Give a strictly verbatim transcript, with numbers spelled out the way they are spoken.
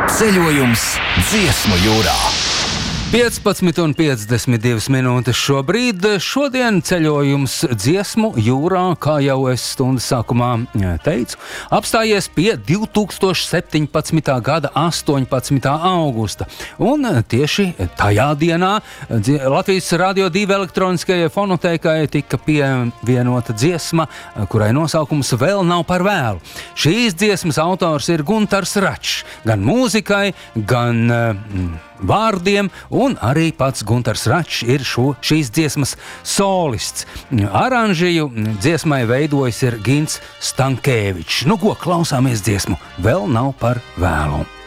Ceļojums Dziesmu jūrā. piecpadsmit un piecdesmit divas minūtes šobrīd. Šodien ceļojums Dziesmu jūrā, kā jau es stundas sākumā teicu, apstājies pie divi tūkstoši septiņpadsmitā gada astoņpadsmitā augusta. Un tieši tajā dienā Latvijas Radio divi elektroniskajai fonotēkai tika pievienota dziesma, kurai nosaukums Vēl nav par vēlu. Šīs dziesmas autors ir Guntars Račs, gan mūzikai, gan mm, vārdiem, un arī pats Guntars Račs ir šo, šīs dziesmas solists. Aranžiju dziesmai veidojis ir Gints Stankēvičs. Nu ko, klausāmies dziesmu Vēl nav par vēlu.